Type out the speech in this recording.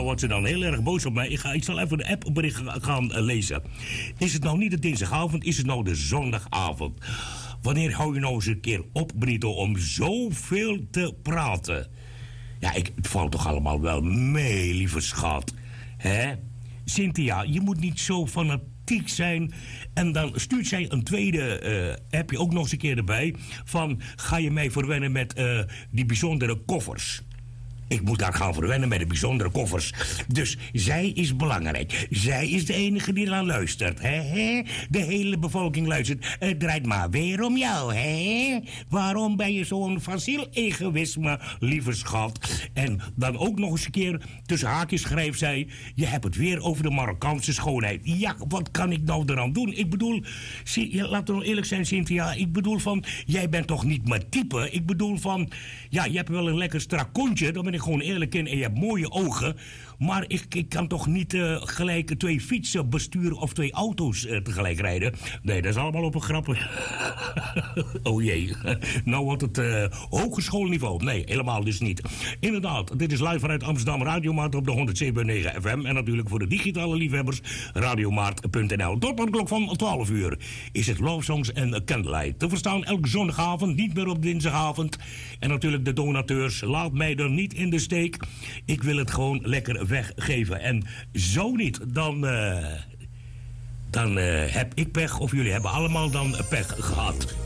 nou wordt ze dan heel erg boos op mij. Ik zal even de appbericht gaan lezen. Is het nou niet de dinsdagavond, is het nou de zondagavond? Wanneer hou je nou eens een keer op, Brito, om zoveel te praten? Ja, het valt toch allemaal wel mee, lieve schat. Hè? Cynthia, je moet niet zo fanatiek zijn. En dan stuurt zij een tweede appje ook nog eens een keer erbij. Van, ga je mij verwennen met die bijzondere koffers? Ik moet daar gaan verwennen met de bijzondere koffers. Dus zij is belangrijk. Zij is de enige die eraan luistert. Hè? De hele bevolking luistert. Het draait maar weer om jou, hè? Waarom ben je zo'n faciel egoïsme, lieve schat? En dan ook nog eens een keer tussen haakjes schrijft zij... je hebt het weer over de Marokkaanse schoonheid. Ja, wat kan ik nou eraan doen? Ik bedoel, laten we nou eerlijk zijn, Cynthia. Ik bedoel van, jij bent toch niet mijn type? Ik bedoel van, ja, je hebt wel een lekker strak kontje... Dan ben ik gewoon eerlijk in en je hebt mooie ogen. Maar ik kan toch niet gelijk 2 fietsen besturen of 2 auto's tegelijk rijden? Nee, dat is allemaal op een grappen. Oh jee, nou wordt het hogeschoolniveau. Nee, helemaal dus niet. Inderdaad, dit is live vanuit Amsterdam Radiomaart op de 107.9 FM. En natuurlijk voor de digitale liefhebbers, radiomaart.nl. Tot de klok van 12 uur is het Love Songs en Candlelight. Te verstaan elke zondagavond, niet meer op dinsdagavond. En natuurlijk de donateurs, laat mij er niet in de steek. Ik wil het gewoon lekker weggeven. En zo niet, dan heb ik pech of jullie hebben allemaal dan pech gehad.